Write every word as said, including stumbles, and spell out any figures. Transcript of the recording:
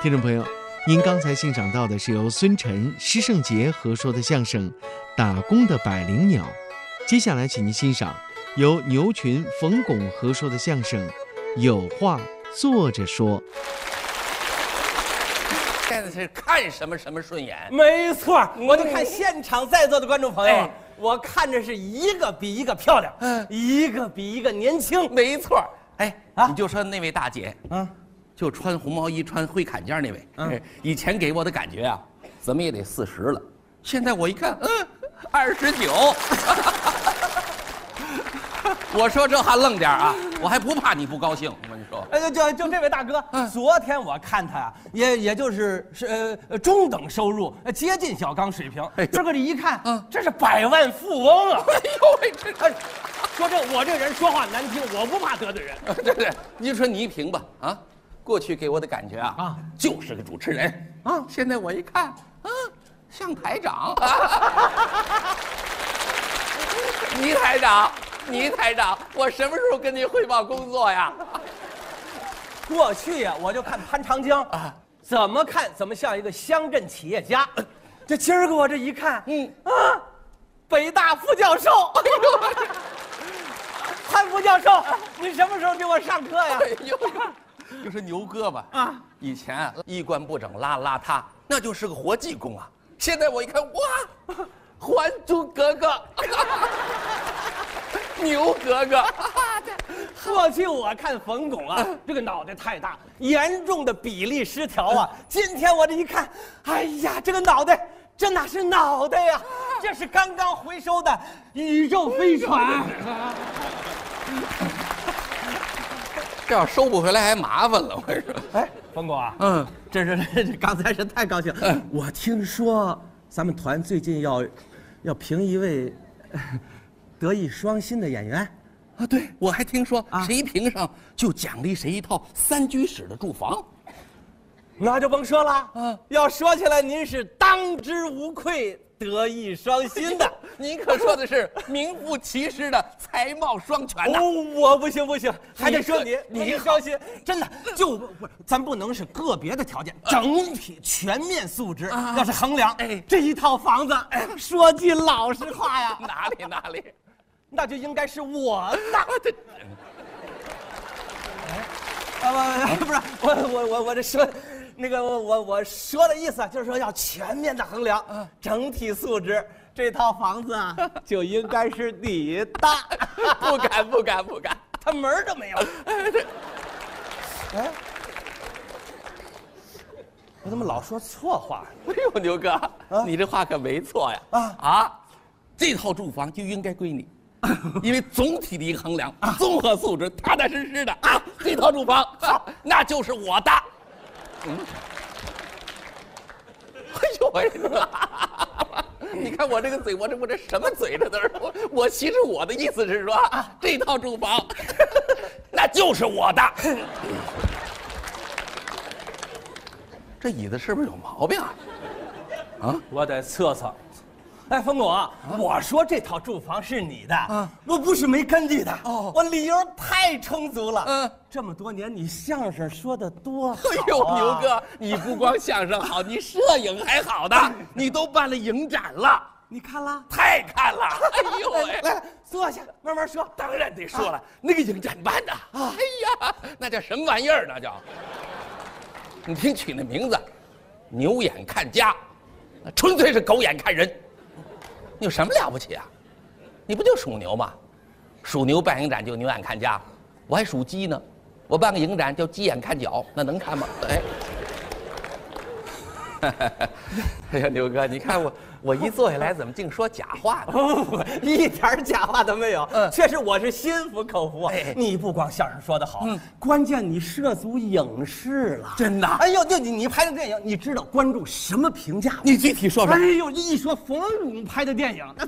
听众朋友，您刚才欣赏到的是由孙晨、施圣杰合说的相声《打工的百灵鸟》。接下来，请您欣赏由牛群、冯巩合说的相声《有话坐着说》。 现在是看什么什么顺眼？ 没错，我就看现场在座的观众朋友，哎、我看着是一个比一个漂亮，嗯，一个比一个年轻。 没错，哎，啊，你就说那位大姐，嗯。就穿红毛衣、穿灰坎肩那位，嗯，以前给我的感觉啊，怎么也得四十了。现在我一看，嗯，二十九。我说这还愣点啊，我还不怕你不高兴。我跟你说， 哎，就就这位大哥，嗯、昨天我看他呀，也也就是是呃中等收入，接近小刚水平。哎、这个一看，嗯，这是百万富翁啊！哎呦喂，这哎，说这我这人说话难听，我不怕得罪人。 对对，你就说倪萍吧，啊。过去给我的感觉啊，啊，就是个主持人啊。现在我一看，啊，像台长。倪台长，倪台长，我什么时候跟您汇报工作呀？ 过去呀、啊，我就看潘长江啊，怎么看怎么像一个乡镇企业家。这今儿个我这一看，嗯啊，北大副教授。哎呦，潘副教授，你什么时候给我上课呀？哎呦。 就是牛哥吧啊！以前衣冠不整、邋邋遢，那就是个活技工啊。现在我一看，哇，《还珠格格》牛格格。 过去我看冯巩啊，这个脑袋太大，严重的比例失调啊。今天我这一看，哎呀，这个脑袋，这哪是脑袋呀？这是刚刚回收的宇宙飞船。 这要收不回来还麻烦了，我跟你说。 哎，冯巩啊，嗯，这是这刚才是太高兴。嗯，我听说咱们团最近要要评一位德艺双馨的演员。 啊，对，我还听说、啊、谁评上就奖励谁一套三居室的住房。 那就甭说了。嗯，要说起来，您是当之无愧德艺双馨的。 您可说的是名副其实的才貌双全的。 哦，我不行不行，还得说你你双馨，真的就不，咱不能是个别的条件，整体全面素质。啊、要是衡量，哎，这一套房子，哎，说句老实话呀， 哪里哪里， 那就应该是我的。哎，啊不不是我我我我这说。那个我我我说的意思就是说要全面的衡量，嗯、整体素质，这套房子啊就应该是你的。 不敢不敢不敢， 他门儿都没有。哎，我怎么老说错话？ 哎呦，牛哥，啊、你这话可没错呀！啊啊，这套住房就应该归你。因为总体的一个衡量，啊、综合素质踏踏实实的啊，这套住房好，那就是我的。嗯，哎呦喂！你看我这个嘴，我这我这什么嘴这都是我我其实我的意思是说啊，这套住房那就是我的。这椅子是不是有毛病啊？ 啊，我得测测。哎，冯巩啊，我说这套住房是你的，啊、我不是没根据的，哦，我理由太充足了。嗯，这么多年你相声说的多好、啊。哎呦， 牛哥，你不光相声好，你摄影还好的，你都办了影展了， 你看了？ 太看了！哎呦喂， 来坐下，慢慢说。 当然得说了，啊、那个影展办的，啊、哎呀，那叫什么玩意儿？那叫，你听取那名字，牛眼看家，纯粹是狗眼看人。你有什么了不起啊？你不就属牛吗？属牛办影展就牛眼看家，我还属鸡呢，我办个影展叫鸡眼看脚，那能看吗？哎，哎呀，牛哥，你看我我一坐下来怎么净说假话呢？ 哦，一点假话都没有。嗯，确实我是心服口服啊。哎，你不光相声说得好，嗯，关键你涉足影视了， 真的。 哎呦，就你你拍的电影，你知道观众什么评价？ 你具体说说。 哎呦，一说冯巩拍的电影，那